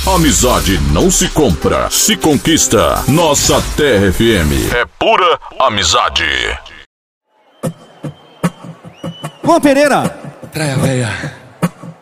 Amizade não se compra, se conquista. Nossa Terra FM é pura amizade. Juan Pereira. Praia Velha.